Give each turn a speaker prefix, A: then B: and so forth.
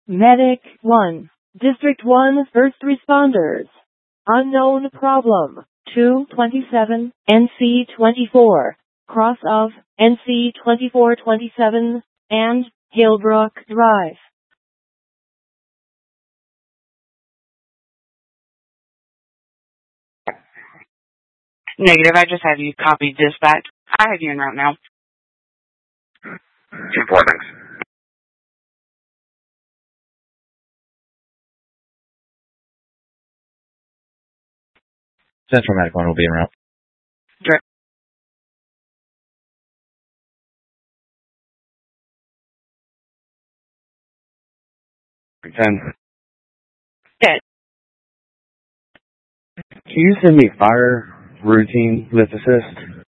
A: Medic 1. District 1 First Responders. Unknown problem. 227, NC-24. Cross of NC-2427 and Hillbrook Drive.
B: Negative, I just have you copy dispatch. I have you en route now.
C: 2-4, thanks.
D: Central Medic 1 will be en route.
B: Direct.
C: Pretend.
B: Dead.
C: Can you send me fire routine lift assist?